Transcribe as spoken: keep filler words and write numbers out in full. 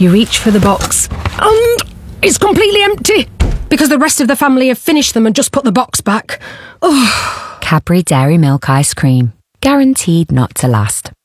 You reach for the box, and it's completely empty, because the rest of the family have finished them and just put the box back. Oh. Cadbury Dairy Milk Ice Cream. Guaranteed not to last.